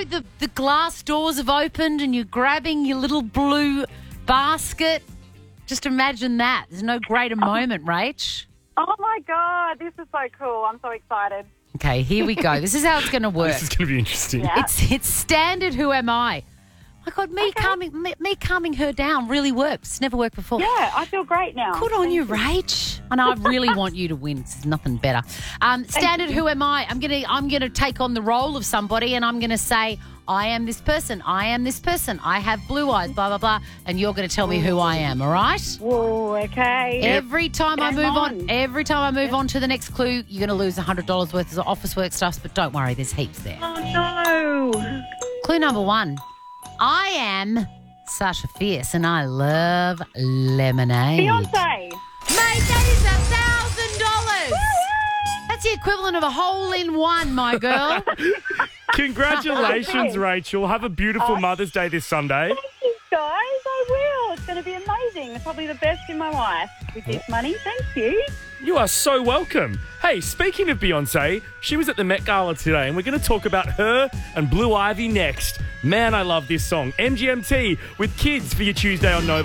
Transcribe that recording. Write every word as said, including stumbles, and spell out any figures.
know, the, the glass doors have opened and you're grabbing your little blue basket. Just imagine that. There's no greater moment, Rach. Oh, my God. This is so cool. I'm so excited. Okay, here we go. This is how it's going to work. This is going to be interesting. Yeah. It's it's standard Who Am I? My God, me, Okay. calming, me, me calming her down really works. It's never worked before. Yeah, I feel great now. Good on Thank you, Rach. And I really want you to win. There's nothing better. Um, standard you. Who Am I? I'm gonna I'm gonna take on the role of somebody, and I'm gonna say I am this person. I am this person. I have blue eyes. Blah blah blah. And you're gonna tell me who I am. All right? Whoa, okay. Every time I Game move on. on. every time I move on to the next clue, you're gonna lose one hundred dollars worth of office work stuff. But don't worry, there's heaps there. Oh, no. Clue number one. I am Sasha Fierce, and I love lemonade. Beyonce. Mate, that is a thousand dollars. That's the equivalent of a hole in one, my girl. Congratulations, Rachel. Have a beautiful Mother's Day this Sunday. Thank you, guys. I will. It's going to be amazing. It's probably the best in my life with this money. Thank you. You are so welcome. Hey, speaking of Beyonce, she was at the Met Gala today, and we're going to talk about her and Blue Ivy next. Man, I love this song. M G M T with Kids for your Tuesday on Nova.